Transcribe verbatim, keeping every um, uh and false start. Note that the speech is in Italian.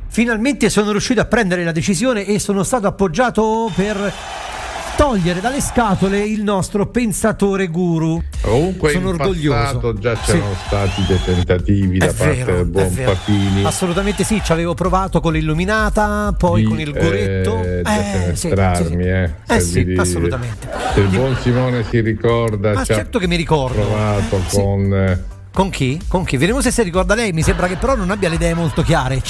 finalmente sono riuscito a prendere la decisione e sono stato appoggiato per togliere dalle scatole il nostro pensatore guru. Comunque sono in orgoglioso. passato già c'erano sì. stati dei tentativi è da parte vero, del buon Papini. Assolutamente sì, ci avevo provato con l'illuminata, poi di, con il goretto. Eh, Eh, defenestrarmi, sì, sì, sì. eh. Eh sì, di, assolutamente. Se il buon Simone si ricorda, Ma ci certo ha che mi ricordo. provato Eh, sì. con... Con chi? Con chi? Vediamo se si ricorda lei. Mi sembra che però non abbia le idee molto chiare.